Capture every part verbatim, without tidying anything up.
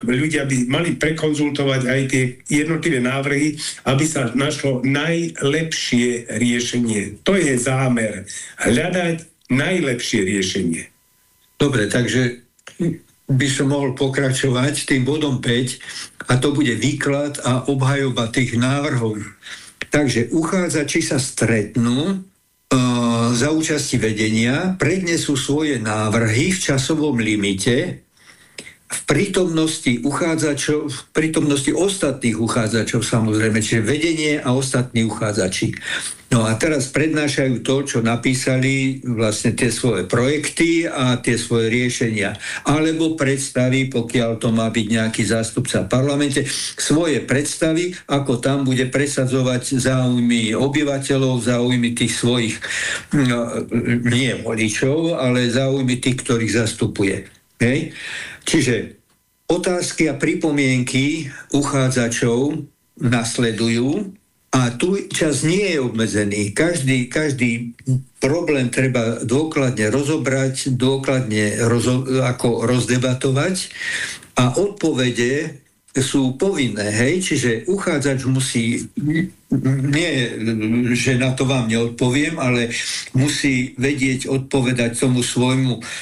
ľudia by mali prekonzultovať aj tie jednotlivé návrhy, aby sa našlo najlepšie riešenie. To je zámer. Hľadať najlepšie riešenie. Dobre, takže by som mohol pokračovať tým bodom päť a to bude výklad a obhajoba tých návrhov. Takže uchádzači sa stretnú uh, za účasti vedenia, prednesú svoje návrhy v časovom limite v prítomnosti uchádzačov, v prítomnosti ostatných uchádzačov samozrejme, čiže vedenie a ostatní uchádzači. No a teraz prednášajú to, čo napísali, vlastne tie svoje projekty a tie svoje riešenia. Alebo predstaví, pokiaľ to má byť nejaký zástupca v parlamente, svoje predstavy, ako tam bude presadzovať záujmy obyvateľov, záujmy tých svojich, no, nie voličov, ale záujmy tých, ktorých zastupuje. Hej? Čiže otázky a pripomienky uchádzačov nasledujú a tu čas nie je obmedzený. Každý, každý problém treba dôkladne rozobrať, dôkladne rozo, ako rozdebatovať a odpovede sú povinné, hej, čiže uchádzač musí, nie, že na to vám neodpoviem, ale musí vedieť odpovedať tomu svojmu e,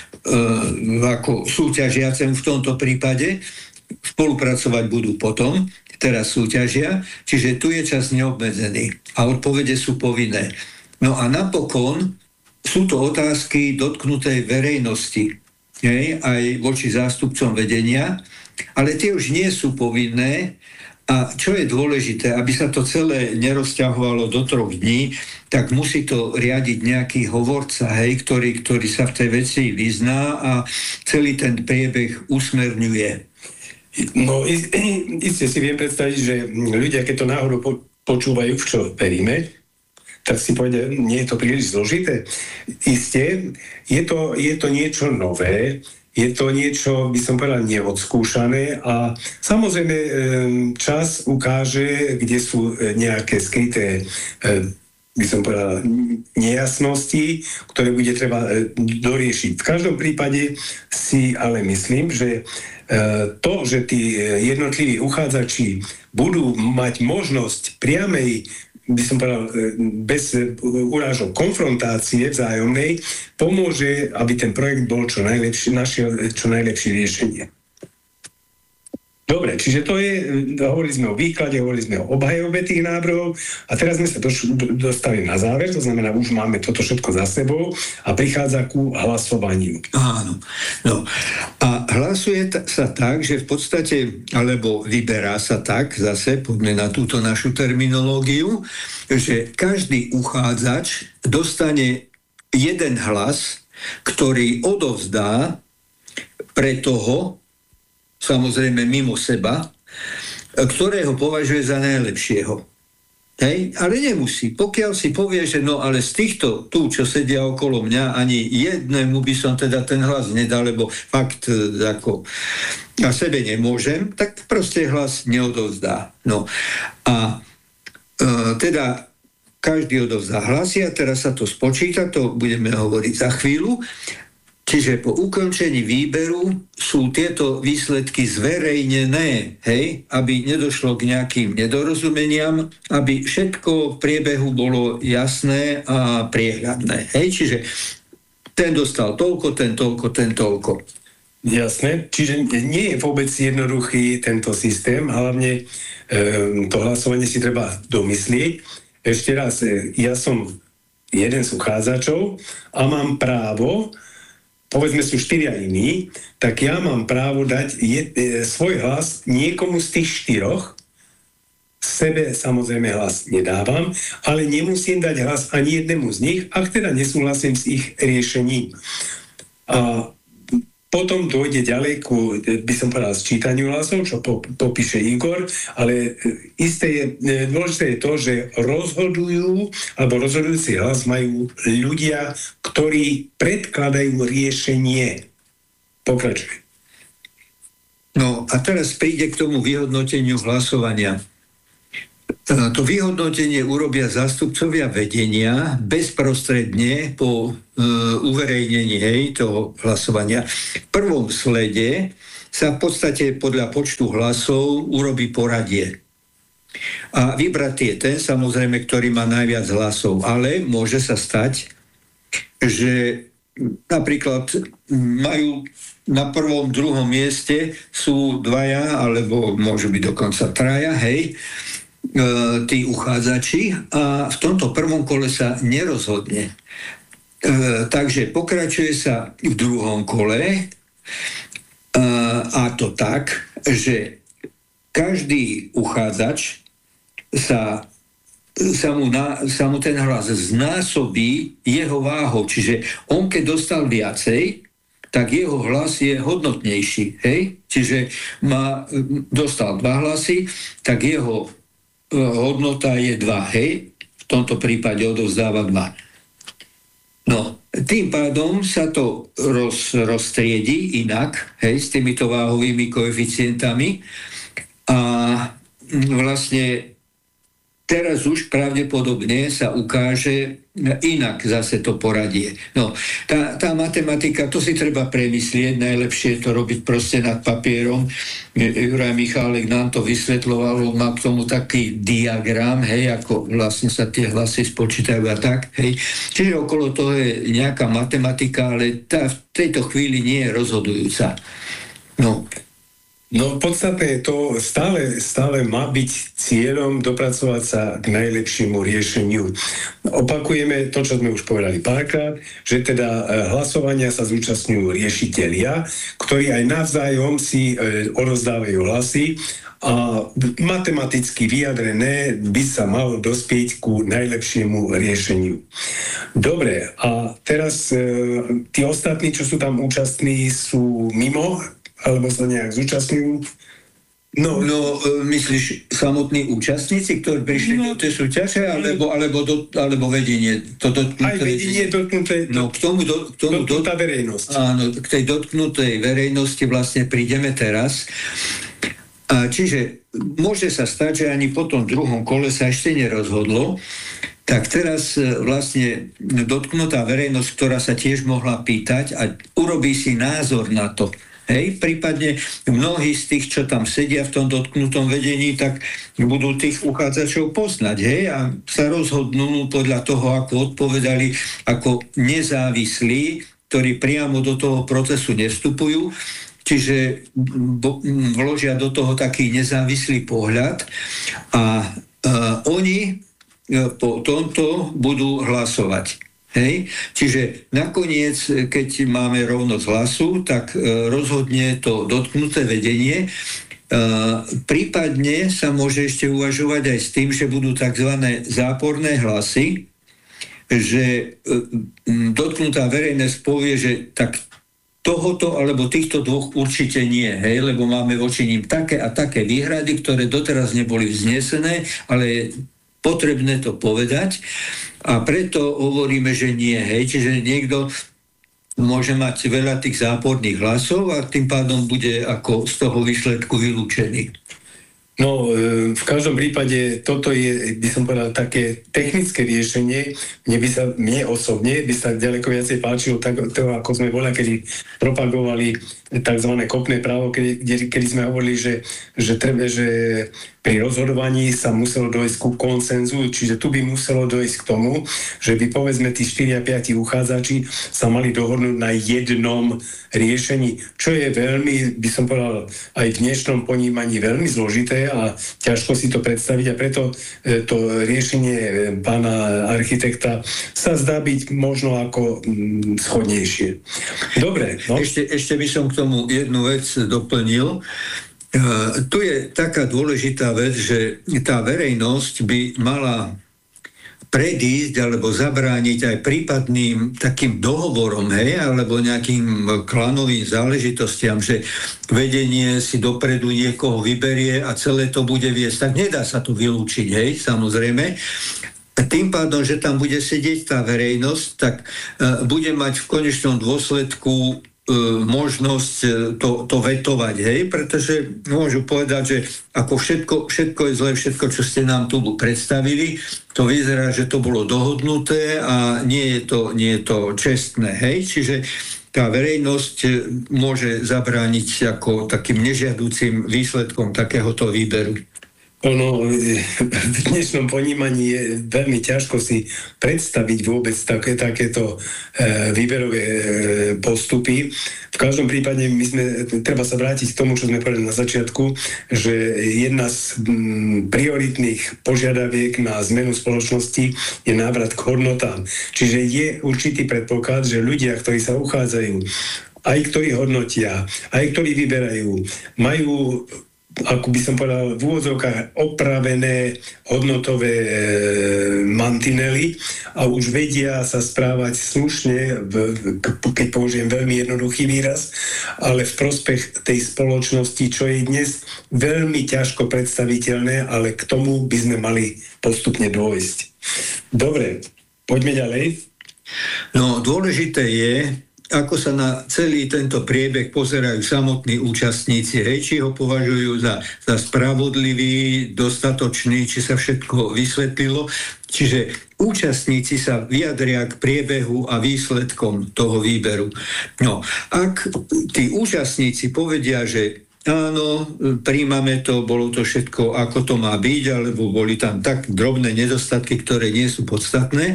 ako súťažiacemu v tomto prípade, spolupracovať budú potom, teraz súťažia, čiže tu je čas neobmedzený a odpovede sú povinné. No a napokon sú to otázky dotknutej verejnosti, hej, aj voči zástupcom vedenia, ale tie už nie sú povinné a čo je dôležité, aby sa to celé nerozťahovalo do troch dní, tak musí to riadiť nejaký hovorca, hej, ktorý, ktorý sa v tej veci vyzná a celý ten priebeh usmerňuje. No, iste si viem predstaviť, že ľudia, keď to náhodou po, počúvajú, v čo veríme, tak si povedia, nie je to príliš zložité. Isté, je to, je to niečo nové, je to niečo, by som povedal, neodskúšané a samozrejme čas ukáže, kde sú nejaké skryté, by som povedal, nejasnosti, ktoré bude treba doriešiť. V každom prípade si ale myslím, že to, že tí jednotliví uchádzači budú mať možnosť priamej, by som povedal, bez urážok konfrontácie vzájomnej, pomôže, aby ten projekt bol čo najlepšie, našiel čo najlepšie riešenie. Dobre, čiže to je, hovorili sme o výklade, hovorili sme o obhajobe tých návrhov a teraz sme sa doš- dostali na záver, to znamená, už máme toto všetko za sebou a prichádza ku hlasovaniu. Áno. No. A hlasuje t- sa tak, že v podstate, alebo vyberá sa tak, zase poďme na túto našu terminológiu, že každý uchádzač dostane jeden hlas, ktorý odovzdá pre toho, samozrejme mimo seba, ktorého považuje za najlepšieho. Hej? Ale nemusí. Pokiaľ si povie, že no ale z týchto tu, čo sedia okolo mňa, ani jednému by som teda ten hlas nedal, lebo fakt ako na sebe nemôžem, tak proste hlas neodovzdá. No. A e, teda každý odovzdá hlasy a teraz sa to spočíta, to budeme hovoriť za chvíľu. Čiže po ukončení výberu sú tieto výsledky zverejnené, hej, aby nedošlo k nejakým nedorozumeniam, aby všetko v priebehu bolo jasné a priehľadné. Hej, čiže ten dostal toľko, ten toľko, ten toľko. Jasné, čiže nie je vôbec jednoduchý tento systém, hlavne e, to hlasovanie si treba domyslieť. Ešte raz, e, ja som jeden z uchádzačov a mám právo, povedzme sú štyria iní, tak ja mám právo dať je, e, svoj hlas niekomu z tých štyroch. Sebe samozrejme hlas nedávam, ale nemusím dať hlas ani jednému z nich, ak teda nesúhlasím s ich riešením. A potom dojde ďalej ku, by som povedal, sčítaniu hlasov, čo po, popíše Igor, ale isté je, dôležité je to, že rozhodujú, alebo rozhodujúci hlas majú ľudia, ktorí predkladajú riešenie. Pokračuj. No a teraz príde k tomu vyhodnoteniu hlasovania. To vyhodnotenie urobia zástupcovia vedenia bezprostredne po e, uverejnení hej, toho hlasovania. V prvom slede sa v podstate podľa počtu hlasov urobí poradie. A vybratý je ten, samozrejme, ktorý má najviac hlasov. Ale môže sa stať, že napríklad majú na prvom, druhom mieste sú dvaja, alebo môžu byť dokonca traja, hej, e, tí uchádzači a v tomto prvom kole sa nerozhodne. E, takže pokračuje sa v druhom kole e, a to tak, že každý uchádzač sa, sa, mu na, sa mu ten hlas znásobí jeho váhou. Čiže on, keď dostal viacej, tak jeho hlas je hodnotnejší. Hej? Čiže má, dostal dva hlasy, tak jeho hodnota je dva. Hej? V tomto prípade odovzdáva dva. No, tým pádom sa to roz, roztriedí inak, hej, s týmito váhovými koeficientami a vlastne teraz už pravdepodobne sa ukáže inak zase to poradie. No, tá, tá matematika, to si treba premyslieť, najlepšie je to robiť proste nad papierom. Juraj Michálek nám to vysvetľoval, má k tomu taký diagram, hej, ako vlastne sa tie hlasy spočítajú a tak, hej. Čiže okolo toho je nejaká matematika, ale tá v tejto chvíli nie je rozhodujúca. No, No podstatné je to, stále, stále má byť cieľom dopracovať sa k najlepšiemu riešeniu. Opakujeme to, čo sme už povedali párkrát, že teda hlasovania sa zúčastňujú riešitelia, ktorí aj navzájom si e, odovzdávajú hlasy a matematicky vyjadrené by sa malo dospieť ku najlepšiemu riešeniu. Dobre, a teraz e, tí ostatní, čo sú tam účastní, sú mimo alebo sa nejak zúčastňujú? No, no myslíš samotní účastníci, ktorí prišli no, do tej súťaže, alebo, alebo, do, alebo vedenie? To aj vedenie dotknuté, no, k tomu, do, k tomu dotknutá verejnosť. Áno, k tej dotknutej verejnosti vlastne prídeme teraz. A čiže môže sa stať, že ani po tom druhom kole sa ešte nerozhodlo, tak teraz vlastne dotknutá verejnosť, ktorá sa tiež mohla pýtať a urobí si názor na to. Hej, prípadne mnohí z tých, čo tam sedia v tom dotknutom vedení, tak budú tých uchádzačov poznať, hej, a sa rozhodnú podľa toho, ako odpovedali, ako nezávislí, ktorí priamo do toho procesu nevstupujú, čiže vložia do toho taký nezávislý pohľad a, a oni po tomto budú hlasovať. Hej. Čiže nakoniec, keď máme rovnosť hlasu, tak e, rozhodne to dotknuté vedenie. E, prípadne sa môže ešte uvažovať aj s tým, že budú tzv. Záporné hlasy, že e, dotknutá verejnosť povie, že tak tohoto alebo týchto dvoch určite nie, hej, lebo máme voči ním také a také výhrady, ktoré doteraz neboli vznesené, ale je potrebné to povedať. A preto hovoríme, že nie, hej, čiže niekto môže mať veľa tých záporných hlasov a tým pádom bude ako z toho výsledku vylúčený. No, v každom prípade toto je, by som povedal, také technické riešenie. Mne by sa, mne osobne by sa ďaleko viacej páčilo tak, to, ako sme boli, kedy propagovali tzv. Kopné právo, kedy, kedy sme hovorili, že, že, treba, že pri rozhodovaní sa muselo dojsť ku konsenzu, čiže tu by muselo dojsť k tomu, že by povedzme tí štyri a päť uchádzači sa mali dohodnúť na jednom riešení, čo je veľmi, by som povedal, aj v dnešnom ponímaní veľmi zložité a ťažko si to predstaviť a preto to riešenie pána architekta sa zdá byť možno ako mm, schodnejšie. Dobre. No? Ešte, ešte by som k tomu jednu vec doplnil. Uh, tu je taká dôležitá vec, že tá verejnosť by mala predísť alebo zabrániť aj prípadným takým dohovorom, hej, alebo nejakým klanovým záležitostiam, že vedenie si dopredu niekoho vyberie a celé to bude viesť. Tak nedá sa to vylúčiť, hej, samozrejme. Tým pádom, že tam bude sedieť tá verejnosť, tak uh, bude mať v konečnom dôsledku možnosť to, to vetovať, hej, pretože môžu povedať, že ako všetko, všetko je zlé, všetko, čo ste nám tu predstavili, to vyzerá, že to bolo dohodnuté a nie je to, nie je to čestné, hej, čiže tá verejnosť môže zabrániť ako takým nežiaducím výsledkom takéhoto výberu. Ono v dnešnom ponímaní je veľmi ťažko si predstaviť vôbec také, takéto e, výberové e, postupy. V každom prípade my sme, treba sa vrátiť k tomu, čo sme povedali na začiatku, že jedna z m, prioritných požiadaviek na zmenu spoločnosti je návrat k hodnotám. Čiže je určitý predpoklad, že ľudia, ktorí sa uchádzajú, aj ktorí hodnotia, aj ktorí vyberajú, majú, ako by som povedal, v úvodzovkách opravené hodnotové e, mantinely a už vedia sa správať slušne, v, keď použijem veľmi jednoduchý výraz, ale v prospech tej spoločnosti, čo je dnes veľmi ťažko predstaviteľné, ale k tomu by sme mali postupne dôjsť. Dobre, poďme ďalej. No, dôležité je, ako sa na celý tento priebeh pozerajú samotní účastníci, hej, či ho považujú za, za spravodlivý, dostatočný, či sa všetko vysvetlilo. Čiže účastníci sa vyjadria k priebehu a výsledkom toho výberu. No, ak tí účastníci povedia, že áno, príjmame to, bolo to všetko, ako to má byť, alebo boli tam tak drobné nedostatky, ktoré nie sú podstatné,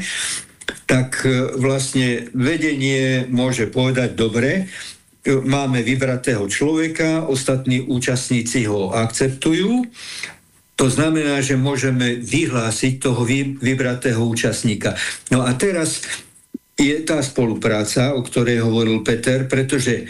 tak vlastne vedenie môže povedať, dobre, máme vybratého človeka, ostatní účastníci ho akceptujú, to znamená, že môžeme vyhlásiť toho vybratého účastníka. No a teraz je tá spolupráca, o ktorej hovoril Peter, pretože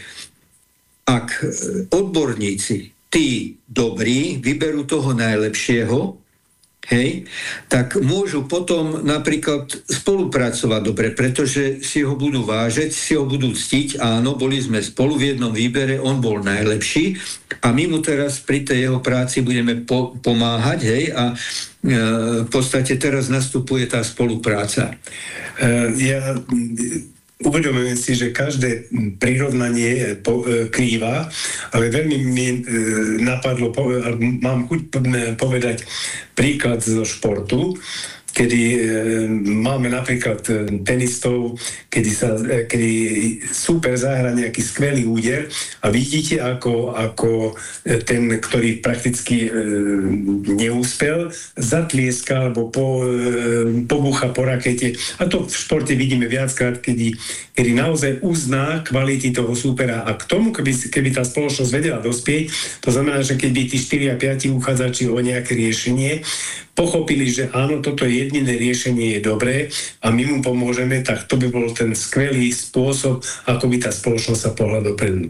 ak odborníci, tí dobrí, vyberú toho najlepšieho, hej, tak môžu potom napríklad spolupracovať dobre, pretože si ho budú vážiť, si ho budú ctiť, áno, boli sme spolu v jednom výbere, on bol najlepší a my mu teraz pri tej jeho práci budeme po- pomáhať, hej, a e, v podstate teraz nastupuje tá spolupráca. E, ja uvedomujem si, že každé prirovnanie po, e, krýva, ale veľmi mi e, napadlo, po, mám chuť povedať príklad zo športu, kedy e, máme napríklad tenistov, kedy, sa, e, kedy super zahra nejaký skvelý úder a vidíte, ako, ako ten, ktorý prakticky e, neúspel, zatlieska alebo po, e, pobúcha po rakete. A to v športe vidíme viackrát, kedy, kedy naozaj uzná kvality toho súpera. A k tomu, keby, keby tá spoločnosť vedela dospieť, to znamená, že keby tí štyri a päť uchádzači o nejaké riešenie pochopili, že áno, toto jediné riešenie je dobré a my mu pomôžeme, tak to by bol ten skvelý spôsob, ako by tá spoločnosť sa pohla dopredu.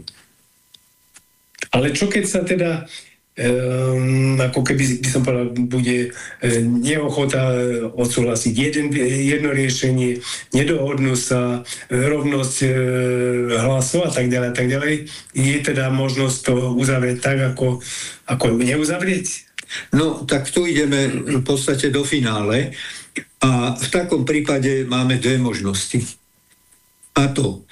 Ale čo keď sa teda Um, ako keby by som povedal, bude um, neochota odsúhlasiť jeden, jedno riešenie, nedohodnú sa, rovnosť um, hlasov a tak ďalej, tak ďalej. Je teda možnosť to uzavrieť tak, ako, ako neuzavrieť? No, tak tu ideme v podstate do finále a v takom prípade máme dve možnosti. A to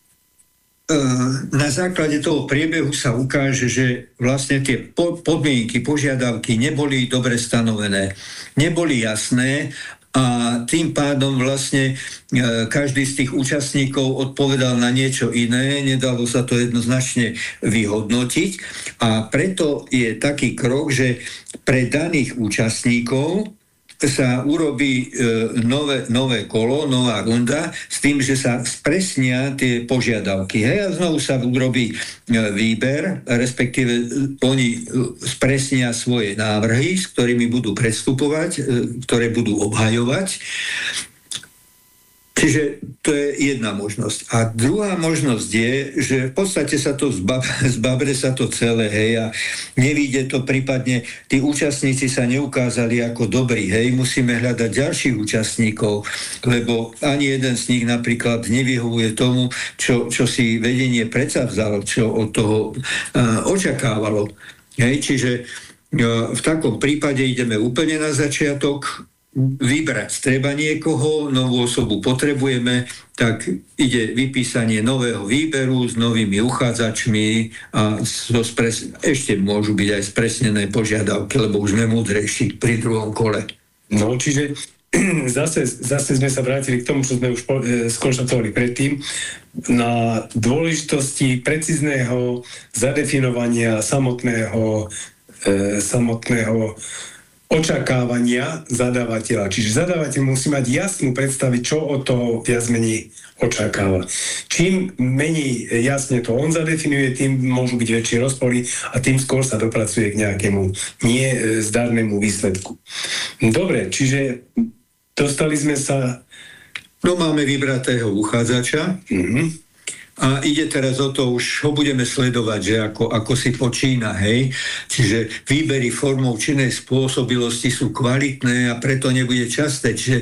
na základe toho priebehu sa ukáže, že vlastne tie podmienky, požiadavky neboli dobre stanovené, neboli jasné a tým pádom vlastne každý z tých účastníkov odpovedal na niečo iné, nedalo sa to jednoznačne vyhodnotiť a preto je taký krok, že pre daných účastníkov sa urobí e, nové, nové kolo, nová runda s tým, že sa spresnia tie požiadavky. Hej, a znovu sa urobí e, výber, respektíve e, oni spresnia svoje návrhy, s ktorými budú predstupovať, e, ktoré budú obhajovať. Čiže to je jedna možnosť. A druhá možnosť je, že v podstate sa to zbab, zbabre sa to celé, hej, a nevíde to, prípadne tí účastníci sa neukázali ako dobrí, hej, musíme hľadať ďalších účastníkov, lebo ani jeden z nich napríklad nevyhovuje tomu, čo, čo si vedenie predsavzalo, čo od toho uh, očakávalo. Hej, čiže uh, v takom prípade ideme úplne na začiatok, vybrať treba niekoho, novú osobu potrebujeme, tak ide vypísanie nového výberu s novými uchádzačmi a so spres... ešte môžu byť aj spresnené požiadavky, lebo už sme múdrejší pri druhom kole. No, čiže zase, zase sme sa vrátili k tomu, čo sme už po, e, skonštatovali predtým, na dôležitosti precízneho zadefinovania samotného, e, samotného očakávania zadávateľa. Čiže zadávateľ musí mať jasnú predstavu, čo od toho viac menej očakáva. Čím menej jasne to on zadefinuje, tým môžu byť väčšie rozpory a tým skôr sa dopracuje k nejakému nezdarnému výsledku. Dobre, čiže dostali sme sa... No máme vybratého uchádzača. Mhm. A ide teraz o to, už ho budeme sledovať, že ako, ako si počína, hej. Čiže výbery formou činnej spôsobilosti sú kvalitné a preto nebude časté. Čiže e,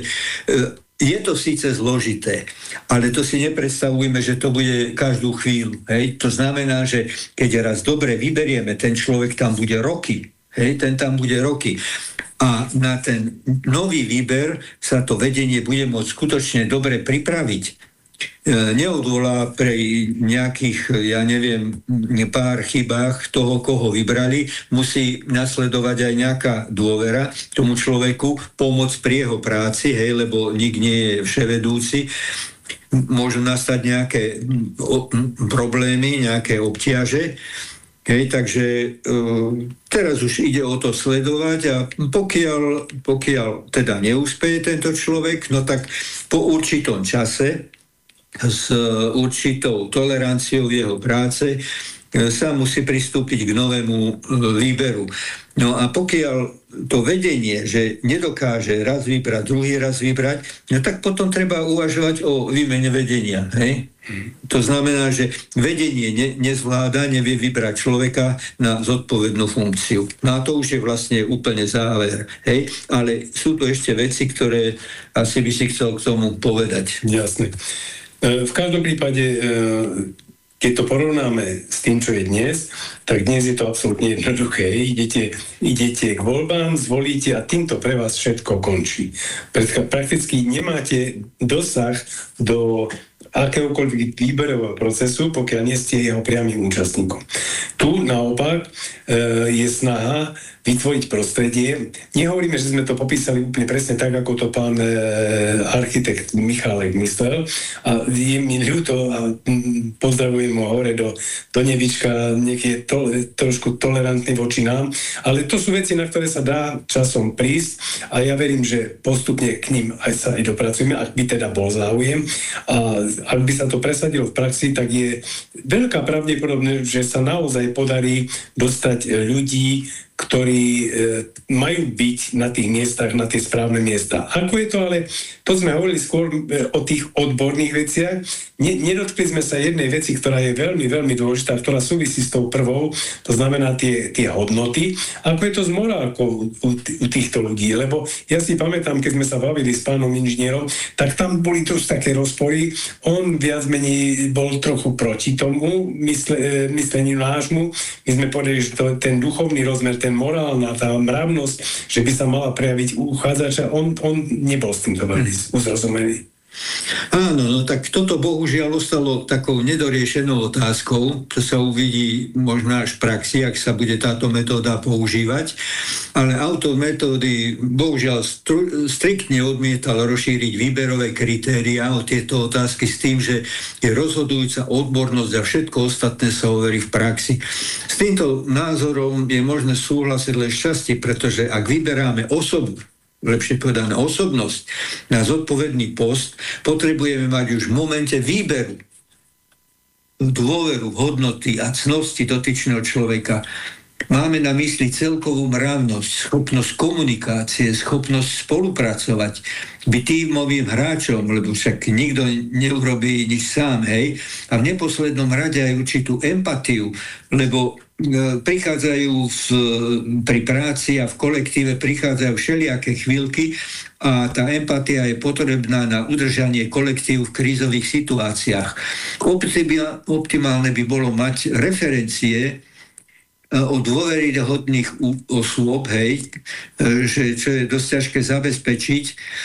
je to síce zložité, ale to si nepredstavujeme, že to bude každú chvíľu, hej. To znamená, že keď raz dobre vyberieme, ten človek tam bude roky, hej, ten tam bude roky. A na ten nový výber sa to vedenie bude môcť skutočne dobre pripraviť. Neodvolá pre nejakých, ja neviem, pár chybách toho, koho vybrali, musí nasledovať aj nejaká dôvera tomu človeku, pomoc pri jeho práci, hej, lebo nik nie je vševedúci. Môžu nastať nejaké problémy, nejaké obťaže. Hej, takže e, teraz už ide o to sledovať a pokiaľ, pokiaľ teda neúspeje tento človek, no tak po určitom čase s určitou toleranciou jeho práce sa musí pristúpiť k novému výberu. No a pokiaľ to vedenie, že nedokáže raz vybrať, druhý raz vybrať, no tak potom treba uvažovať o výmene vedenia. Hej? To znamená, že vedenie ne, nezvláda, nevie vybrať človeka na zodpovednú funkciu. No a to už je vlastne úplne záver. Hej? Ale sú tu ešte veci, ktoré asi by si chcel k tomu povedať. Jasne. V každom prípade, keď to porovnáme s tým, čo je dnes, tak dnes je to absolútne jednoduché. Idete, idete k voľbám, zvolíte a týmto pre vás všetko končí. Prakticky nemáte dosah do akéhokoľvek výberového procesu, pokiaľ nie ste jeho priamym účastníkom. Tu naopak e, je snaha vytvoriť prostredie. Nehovoríme, že sme to popísali úplne presne tak, ako to pán e, architekt Michálek myslel. A je mi ľúto a m, pozdravujem ho hore do, do nebička, nech je to, trošku tolerantný voči nám. Ale to sú veci, na ktoré sa dá časom prísť a ja verím, že postupne k ním aj sa aj dopracujeme, ak by teda bol záujem. A ak by sa to presadilo v praxi, tak je veľká pravdepodobnosť, že sa naozaj podarí dostať ľudí, ktorí e, majú byť na tých miestach, na tie správne miesta. Ako je to, ale to sme hovorili skôr e, o tých odborných veciach. Ne, nedotkli sme sa jednej veci, ktorá je veľmi, veľmi dôležitá, ktorá súvisí s tou prvou, to znamená tie, tie hodnoty. Ako je to s morálkou u, u týchto ľudí? Lebo ja si pamätám, keď sme sa bavili s pánom inžinierom, tak tam boli to také rozpory. On viac menej bol trochu proti tomu mysle, mysleniu nášmu. My sme povedali, že to, ten duchovný rozmer, ten morálna, tá mravnosť, že by sa mala prejaviť u uchádzača, on, on nebol s týmto veľmi uzrozumený. Áno, no tak toto bohužiaľ ostalo takou nedoriešenou otázkou, to sa uvidí možno až v praxi, ak sa bude táto metóda používať, ale autor metódy bohužiaľ stru, striktne odmietal rozšíriť výberové kritériá o tieto otázky s tým, že je rozhodujúca odbornosť a všetko ostatné sa overí v praxi. S týmto názorom je možné súhlasiť len šťastie, pretože ak vyberáme osobu, lepšie povedané osobnosť, na zodpovedný post, potrebujeme mať už v momente výberu dôveru, hodnoty a cnosti dotyčného človeka. Máme na mysli celkovú mravnosť, schopnosť komunikácie, schopnosť spolupracovať, byť tímovým hráčom, lebo však nikto neurobí nič sám, hej. A v neposlednom rade aj určitú empatiu, lebo prichádzajú v, pri práci a v kolektíve prichádzajú všelijaké chvíľky a tá empatia je potrebná na udržanie kolektívu v krízových situáciách. Optimálne by bolo mať referencie o dôveryhodných osôb, hej, že, čo je dosť ťažké zabezpečiť.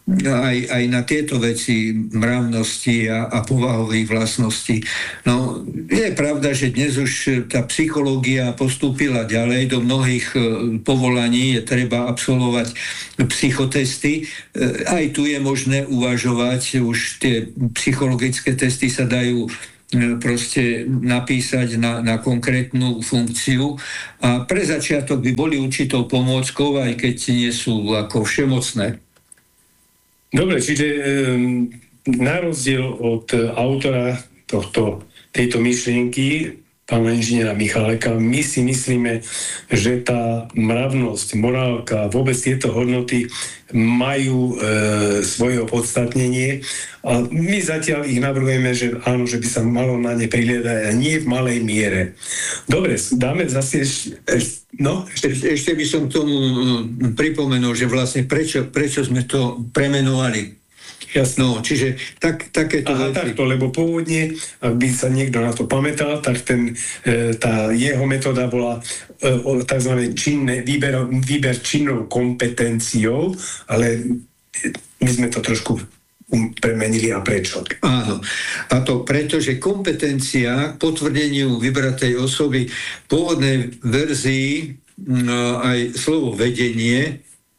aj, aj na tieto veci mravnosti a, a povahových vlastností. No, je pravda, že dnes už tá psychológia postúpila ďalej, do mnohých povolaní je treba absolvovať psychotesty. Aj tu je možné uvažovať, už tie psychologické testy sa dajú proste napísať na, na konkrétnu funkciu a pre začiatok by boli určitou pomôckou, aj keď nie sú ako všemocné. Dobre, čiže um, na rozdiel od autora tohto, tejto myšlienky, pána inžiniera Michaleka, my si myslíme, že tá mravnosť, morálka, vôbec tieto hodnoty majú e, svoje opodstatnenie a my zatiaľ ich navrhujeme, že áno, že by sa malo na ne prihliadať a nie v malej miere. Dobre, dáme zase ešte... No, ešte. ešte by som k tomu pripomenul, že vlastne prečo, prečo sme to premenovali. Jasné. No, čiže tak, takéto Aha, veci. takto, lebo pôvodne, ak by sa niekto na to pamätal, tak ten, e, tá jeho metóda bola e, tzv. Činné, výber, výber činnou kompetenciou, ale my sme to trošku premenili a prečo? Áno. A to preto, že kompetencia k potvrdeniu vybratej osoby v pôvodnej verzii no, aj slovo vedenie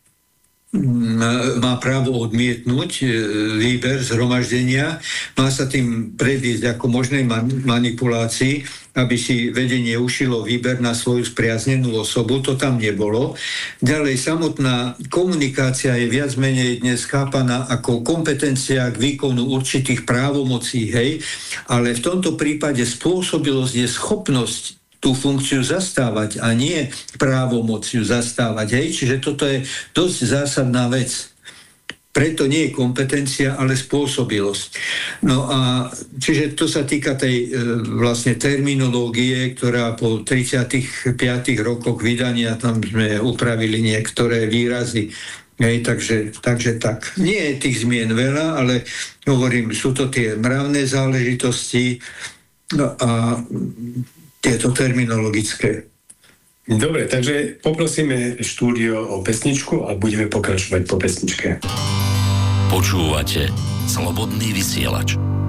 má právo odmietnúť výber zhromaždenia, má sa tým predísť ako možnej manipulácii, aby si vedenie ušilo výber na svoju spriaznenú osobu, to tam nebolo. Ďalej, samotná komunikácia je viac menej dnes chápaná ako kompetencia k výkonu určitých právomocí, hej, ale v tomto prípade spôsobilosť je schopnosť tú funkciu zastávať a nie právomociu zastávať. Hej? Čiže toto je dosť zásadná vec. Preto nie je kompetencia, ale spôsobilosť. No a čiže to sa týka tej e, vlastne terminológie, ktorá po tridsiatich piatich rokoch vydania tam sme upravili niektoré výrazy. Hej, takže, takže tak. Nie je tých zmien veľa, ale hovorím, sú to tie mravné záležitosti no a tieto terminologické. Dobre, takže poprosíme štúdio o pesničku a budeme pokračovať po pesničke. Počúvate Slobodný vysielač.